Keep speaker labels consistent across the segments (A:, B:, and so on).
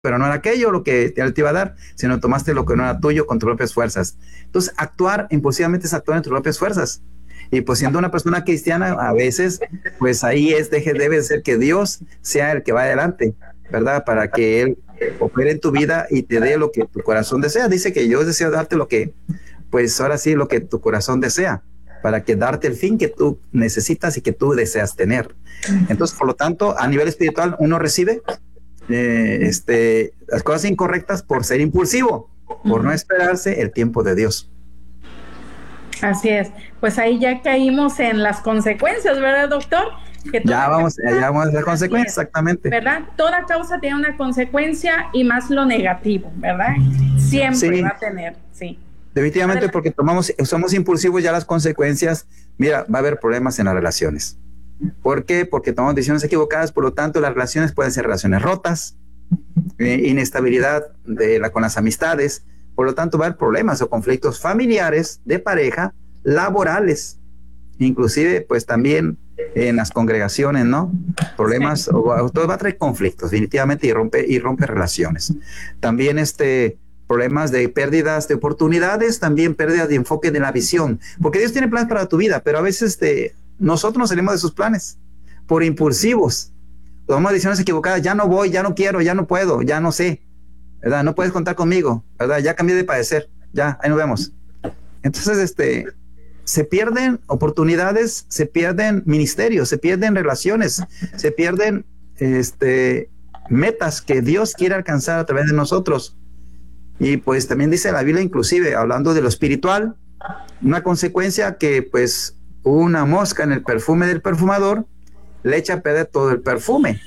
A: pero no era aquello lo que él te iba a dar, sino tomaste lo que no era tuyo con tus propias fuerzas. Entonces, actuar impulsivamente es actuar en tus propias fuerzas. Y pues siendo una persona cristiana, a veces, pues ahí debe ser que Dios sea el que va adelante, ¿verdad? Para que Él opere en tu vida y te dé lo que tu corazón desea. Dice que yo deseo darte lo que, pues ahora sí, lo que tu corazón desea, para que darte el fin que tú necesitas y que tú deseas tener. Entonces, por lo tanto, a nivel espiritual, uno recibe las cosas incorrectas por ser impulsivo, por no esperarse el tiempo de Dios.
B: Así es. Pues ahí ya caímos en las consecuencias, ¿verdad, doctor? Que
A: ya vamos a las consecuencias, exactamente.
B: ¿Verdad? Toda causa tiene una consecuencia y más lo negativo, ¿verdad? Siempre va a tener, sí.
A: Definitivamente, porque somos impulsivos, ya las consecuencias, mira, va a haber problemas en las relaciones. ¿Por qué? Porque tomamos decisiones equivocadas, por lo tanto las relaciones pueden ser relaciones rotas, inestabilidad con las amistades, por lo tanto va a haber problemas o conflictos familiares, de pareja, laborales, inclusive pues también en las congregaciones, ¿no? Problemas, todo va a traer conflictos definitivamente y rompe relaciones. También problemas de pérdidas de oportunidades, también pérdidas de enfoque de la visión, porque Dios tiene planes para tu vida, pero a veces nosotros nos salimos de sus planes por impulsivos, tomamos decisiones equivocadas, ya no voy, ya no quiero, ya no puedo, ya no sé, ¿verdad? No puedes contar conmigo, ¿verdad? Ya cambié de padecer, ya, ahí nos vemos. Entonces, se pierden oportunidades, se pierden ministerios, se pierden relaciones, se pierden metas que Dios quiere alcanzar a través de nosotros. Y pues también dice la Biblia, inclusive hablando de lo espiritual, una consecuencia que pues una mosca en el perfume del perfumador le echa a perder todo el perfume.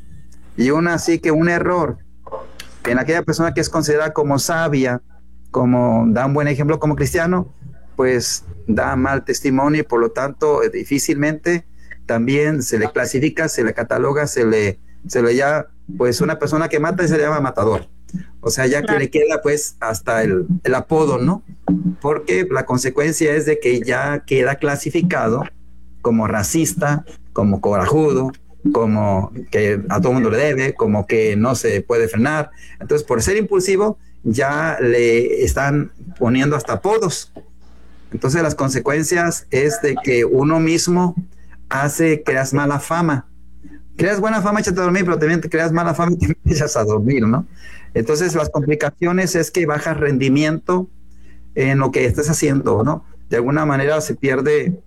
A: Y así que un error en aquella persona que es considerada como sabia, como da un buen ejemplo como cristiano, pues da mal testimonio y por lo tanto difícilmente también se le clasifica, se le cataloga, se le llama, pues una persona que mata se le llama matador. O sea, ya que le queda pues hasta el apodo, ¿no? Porque la consecuencia es de que ya queda clasificado como racista, como corajudo, como que a todo mundo le debe, como que no se puede frenar. Entonces, por ser impulsivo, ya le están poniendo hasta apodos. Entonces, las consecuencias es de que uno mismo creas mala fama. Creas buena fama, échate a dormir, pero también te creas mala fama y te empiezas a dormir, ¿no? Entonces, las complicaciones es que bajas rendimiento en lo que estés haciendo, ¿no? De alguna manera se pierde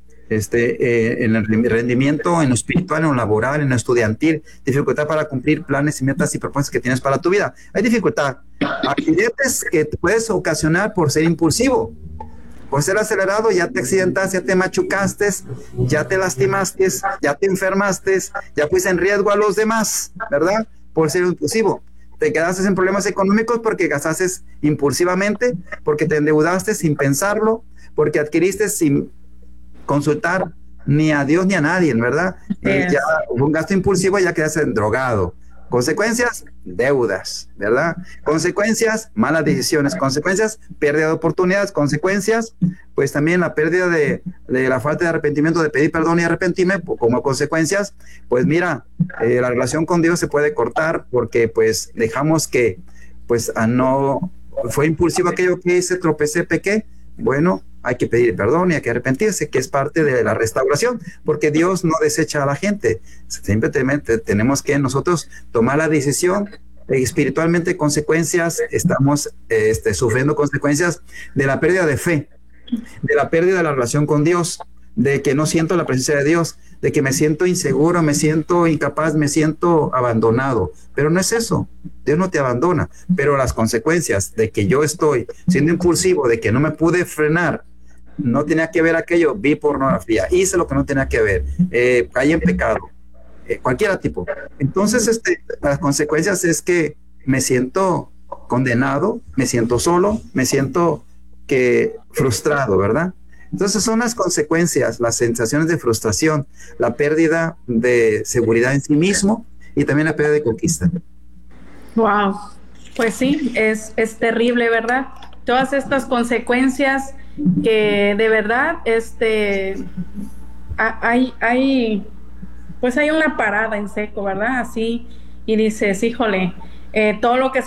A: en el rendimiento, en lo espiritual, en lo laboral, en lo estudiantil, dificultad para cumplir planes y metas y propósitos que tienes para tu vida. Hay dificultad, accidentes que te puedes ocasionar por ser impulsivo. Por ser acelerado, ya te accidentaste, ya te machucaste, ya te lastimaste, ya te enfermaste, ya fuiste en riesgo a los demás, ¿verdad? Por ser impulsivo. Te quedaste en problemas económicos porque gastaste impulsivamente, porque te endeudaste sin pensarlo, porque adquiriste sin consultar ni a Dios ni a nadie, ¿verdad? Ya un gasto impulsivo, ya quedaste drogado. Consecuencias, deudas, ¿verdad? Consecuencias, malas decisiones. Consecuencias, pérdida de oportunidades. Consecuencias, pues también la pérdida de la falta de arrepentimiento, de pedir perdón y arrepentirme. Como consecuencias, pues mira, la relación con Dios se puede cortar porque pues dejamos que, pues no, fue impulsivo aquello que hice, tropecé, pequé. Bueno, hay que pedir perdón y hay que arrepentirse, que es parte de la restauración, porque Dios no desecha a la gente. Simplemente tenemos que nosotros tomar la decisión. Espiritualmente, consecuencias, estamos sufriendo consecuencias de la pérdida de fe, de la pérdida de la relación con Dios, de que no siento la presencia de Dios, de que me siento inseguro, me siento incapaz, me siento abandonado. Pero no es eso, Dios no te abandona, pero las consecuencias de que yo estoy siendo impulsivo, de que no me pude frenar, no tenía que ver aquello, vi pornografía, hice lo que no tenía que ver, caí en pecado, cualquier tipo. Entonces, las consecuencias es que me siento condenado, me siento solo, me siento frustrado, ¿verdad? Entonces son las consecuencias, las sensaciones de frustración, la pérdida de seguridad en sí mismo y también la pérdida de conquista.
B: Wow, pues sí, es terrible, ¿verdad? Todas estas consecuencias que de verdad hay una parada en seco, ¿verdad? Así, y dices, híjole, todo lo que